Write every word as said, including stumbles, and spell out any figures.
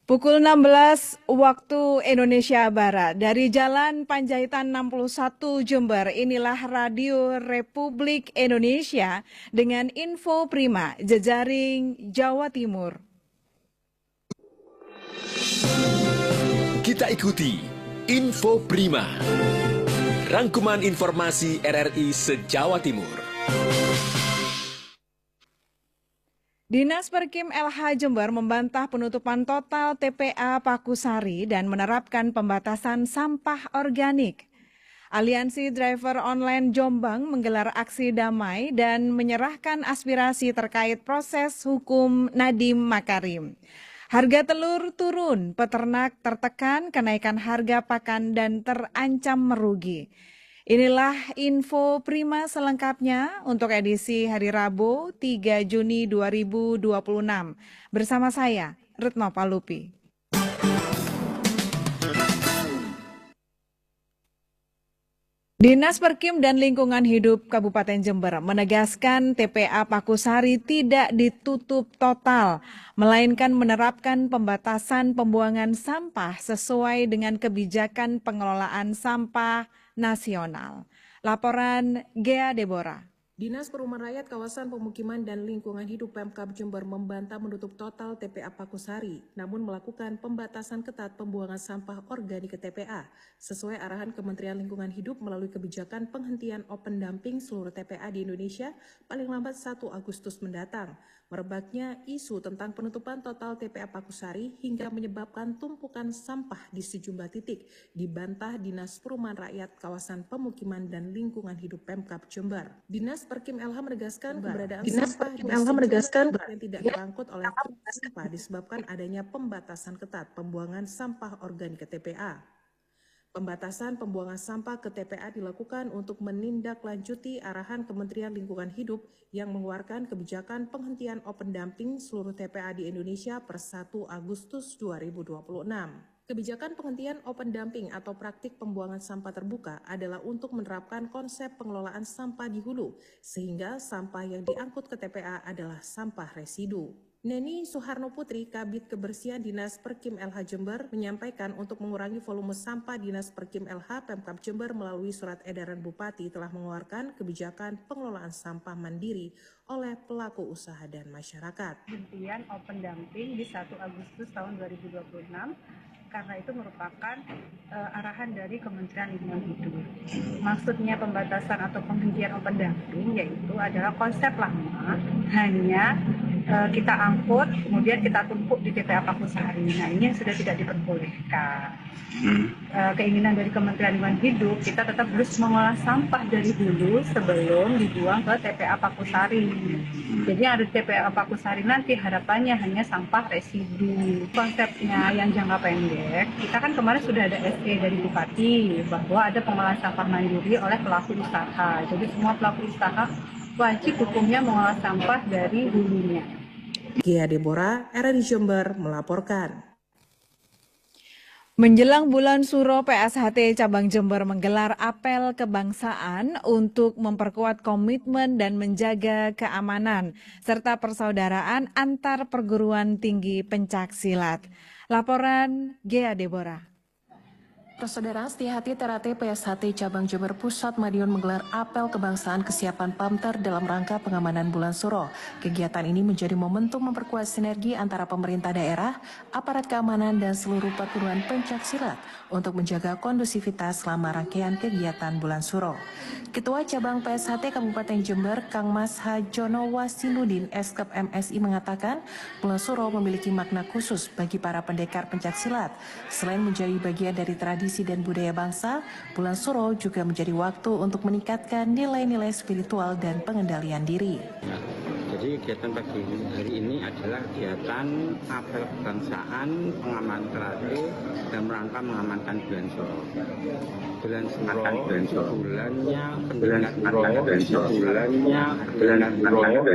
Pukul enam belas waktu Indonesia Barat dari Jalan Panjaitan enam puluh satu Jember, inilah Radio Republik Indonesia dengan info prima jejaring Jawa Timur. Kita ikuti Info Prima, rangkuman informasi R R I se-Jawa Timur. Dinas Perkim L H Jember membantah penutupan total T P A Pakusari dan menerapkan pembatasan sampah organik. Aliansi Driver Online Jombang menggelar aksi damai dan menyerahkan aspirasi terkait proses hukum Nadiem Makarim. Harga telur turun, peternak tertekan kenaikan harga pakan dan terancam merugi. Inilah info prima selengkapnya untuk edisi hari Rabu tiga Juni dua ribu dua puluh enam. Bersama saya, Retno Palupi. Dinas Perkim dan Lingkungan Hidup Kabupaten Jember menegaskan T P A Pakusari tidak ditutup total, melainkan menerapkan pembatasan pembuangan sampah sesuai dengan kebijakan pengelolaan sampah nasional. Laporan Gea Deborah. Dinas Perumahan Rakyat Kawasan Pemukiman dan Lingkungan Hidup Pemkab Jember membantah menutup total T P A Pakusari, namun melakukan pembatasan ketat pembuangan sampah organik ke T P A, sesuai arahan Kementerian Lingkungan Hidup melalui kebijakan penghentian open dumping seluruh T P A di Indonesia paling lambat satu Agustus mendatang. Merebaknya isu tentang penutupan total T P A Pakusari hingga menyebabkan tumpukan sampah di sejumlah titik dibantah Dinas Perumahan Rakyat Kawasan Pemukiman dan Lingkungan Hidup Pemkab Jember. Dinas Perkim L H menegaskan keberadaan Dinas sampah Perkim L H menegaskan yang tidak terangkut oleh sampah disebabkan adanya pembatasan ketat pembuangan sampah organik ke T P A. Pembatasan pembuangan sampah ke T P A dilakukan untuk menindaklanjuti arahan Kementerian Lingkungan Hidup yang mengeluarkan kebijakan penghentian open dumping seluruh T P A di Indonesia per satu Agustus dua ribu dua puluh enam. Kebijakan penghentian open dumping atau praktik pembuangan sampah terbuka adalah untuk menerapkan konsep pengelolaan sampah di hulu, sehingga sampah yang diangkut ke T P A adalah sampah residu. Neni Suharno Putri, Kabid Kebersihan Dinas Perkim L H Jember, menyampaikan untuk mengurangi volume sampah Dinas Perkim L H Pemkab Jember melalui surat edaran Bupati telah mengeluarkan kebijakan pengelolaan sampah mandiri oleh pelaku usaha dan masyarakat. Penghentian open dumping di satu Agustus tahun dua ribu dua puluh enam karena itu merupakan uh, arahan dari Kementerian Lingkungan Hidup. Maksudnya pembatasan atau penghentian open dumping yaitu adalah konsep lama hanya uh, kita angkut kemudian kita tumpuk di T P A Pakusari. Nah ini yang sudah tidak diperbolehkan. Hmm. Uh, keinginan dari Kementerian Lingkungan Hidup kita tetap harus mengolah sampah dari hulu sebelum dibuang ke T P A Pakusari. Hmm. Jadi yang ada di T P A Pakusari nanti harapannya hanya sampah residu. Konsepnya yang jangka pendek, kita kan kemarin sudah ada S E dari Bupati bahwa ada pengolahan sampah mandiri oleh pelaku usaha. Jadi semua pelaku usaha wajib hukumnya mengolah sampah dari hulunya. Gea Deborah, R R I Jember melaporkan. Menjelang bulan Suro, P S H T Cabang Jember menggelar apel kebangsaan untuk memperkuat komitmen dan menjaga keamanan serta persaudaraan antar perguruan tinggi pencaksilat. Laporan Gea Deborah. Persaudaraan Setia Hati Terate P S H T Cabang Jember Pusat Madiun menggelar apel kebangsaan kesiapan Pamter dalam rangka pengamanan bulan Suro. Kegiatan ini menjadi momentum memperkuat sinergi antara pemerintah daerah, aparat keamanan, dan seluruh perguruan pencaksilat untuk menjaga kondusivitas selama rangkaian kegiatan bulan Suro. Ketua Cabang P S H T Kabupaten Jember, Kang Mas Hajono Wasinudin, Eskep M S I mengatakan, bulan Suro memiliki makna khusus bagi para pendekar pencaksilat. Selain menjadi bagian dari tradisi dan budaya bangsa, bulan Suro juga menjadi waktu untuk meningkatkan nilai-nilai spiritual dan pengendalian diri. Nah, jadi kegiatan pagi hari ini adalah kegiatan apel kebangsaan pengaman terate dalam rangka mengamankan bulan Suro. Bulan Suro, bulan Suro, bulannya pendekatan, bulannya pendekatan,